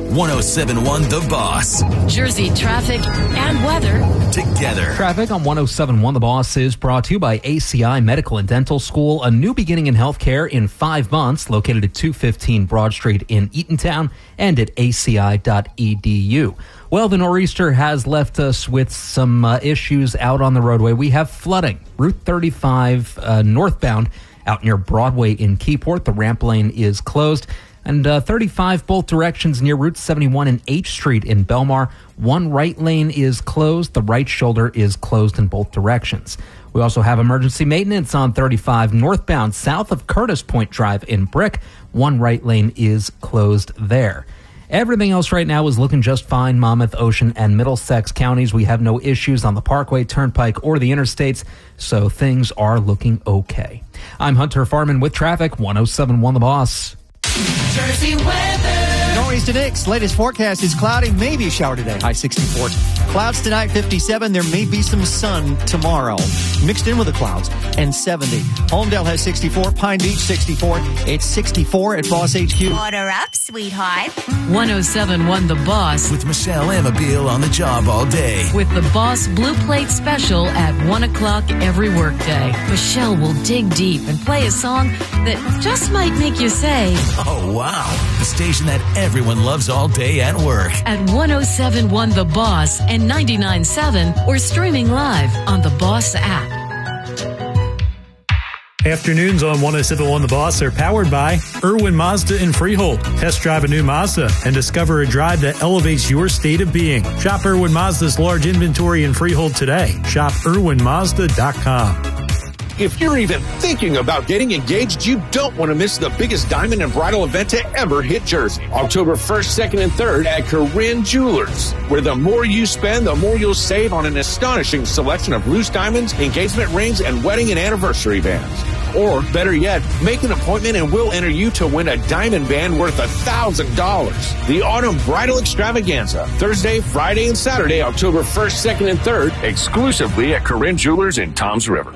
1071 The Boss. Jersey traffic and weather together. Traffic on 1071 The Boss is brought to you by ACI Medical and Dental School, a new beginning in healthcare in 5 months, located at 215 Broad Street in Eatontown and at aci.edu. Well, the nor'easter has left us with some issues out on the roadway. We have flooding. Route 35 northbound out near Broadway in Keyport. The ramp lane is closed. And 35 both directions near Route 71 and H Street in Belmar. One right lane is closed. The right shoulder is closed in both directions. We also have emergency maintenance on 35 northbound south of Curtis Point Drive in Brick. One right lane is closed there. Everything else right now is looking just fine. Monmouth, Ocean, and Middlesex counties. We have no issues on the Parkway, Turnpike, or the interstates, so things are looking okay. I'm Hunter Farman with traffic, 1071 The Boss. Jersey weather. Nor'easter Nick's latest forecast is cloudy, maybe a shower today, high 64. Clouds tonight, 57. There may be some sun tomorrow, mixed in with the clouds, and 70. Holmdel has 64, Pine Beach 64. It's 64 at Boss HQ. Order up, sweetheart. 1071 The Boss With Michelle Amabile on the job all day. with the Boss Blue Plate Special at 1 o'clock every workday. Michelle will dig deep and play a song that just might make you say, Oh, wow. The station that everyone loves all day at work. at 1071 The Boss and 99.7 or streaming live on the Boss app. Afternoons on 1071 The Boss are powered by Irwin Mazda in Freehold. Test drive a new Mazda and discover a drive that elevates your state of being. Shop Irwin Mazda's large inventory in Freehold today. Shop IrwinMazda.com. If you're even thinking about getting engaged, you don't want to miss the biggest diamond and bridal event to ever hit Jersey. October 1st, 2nd, and 3rd at Corinne Jewelers, where the more you spend, the more you'll save on an astonishing selection of loose diamonds, engagement rings, and wedding and anniversary bands. Or, better yet, make an appointment and we'll enter you to win a diamond band worth $1,000. The Autumn Bridal Extravaganza, Thursday, Friday, and Saturday, October 1st, 2nd, and 3rd, exclusively at Corinne Jewelers in Toms River.